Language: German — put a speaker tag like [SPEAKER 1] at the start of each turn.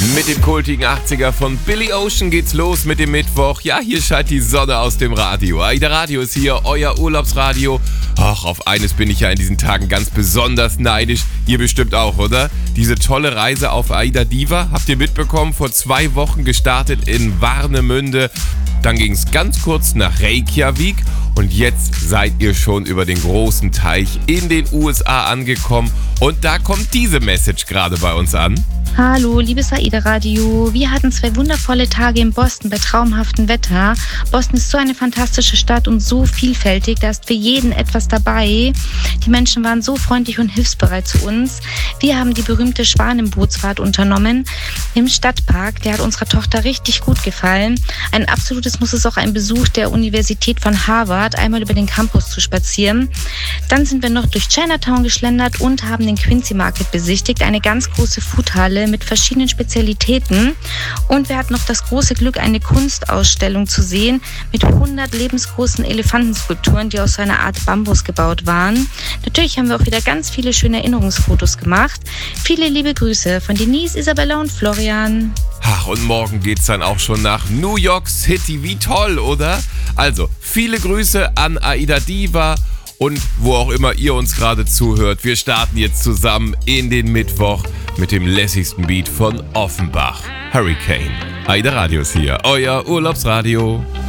[SPEAKER 1] Mit dem kultigen 80er von Billy Ocean geht's los mit dem Mittwoch. Ja, hier scheint die Sonne aus dem Radio. AIDA Radio ist hier, euer Urlaubsradio. Ach, auf eines bin ich ja in diesen Tagen ganz besonders neidisch. Ihr bestimmt auch, oder? Diese tolle Reise auf AIDA Diva, habt ihr mitbekommen, vor 2 Wochen gestartet in Warnemünde. Dann ging's ganz kurz nach Reykjavik und jetzt seid ihr schon über den großen Teich in den USA angekommen. Und da kommt diese Message gerade bei uns an.
[SPEAKER 2] Hallo, liebes AIDA Radio. Wir hatten 2 wundervolle Tage in Boston bei traumhaftem Wetter. Boston ist so eine fantastische Stadt und so vielfältig, da ist für jeden etwas dabei. Die Menschen waren so freundlich und hilfsbereit zu uns. Wir haben die berühmte Schwanenbootsfahrt unternommen im Stadtpark. Der hat unserer Tochter richtig gut gefallen. Ein absolutes Muss ist auch ein Besuch der Universität von Harvard, einmal über den Campus zu spazieren. Dann sind wir noch durch Chinatown geschlendert und haben den Quincy Market besichtigt, eine ganz große Foodhalle mit verschiedenen Spezialitäten. Und wir hatten noch das große Glück, eine Kunstausstellung zu sehen mit 100 lebensgroßen Elefantenskulpturen, die aus so einer Art Bambus gebaut waren. Natürlich haben wir auch wieder ganz viele schöne Erinnerungsfotos gemacht. Viele liebe Grüße von Denise, Isabella und Florian.
[SPEAKER 1] Ach, und morgen geht's dann auch schon nach New York City. Wie toll, oder? Also, viele Grüße an AIDA Diva und wo auch immer ihr uns gerade zuhört. Wir starten jetzt zusammen in den Mittwoch mit dem lässigsten Beat von Offenbach. Hurricane. AIDA Radio ist hier, euer Urlaubsradio.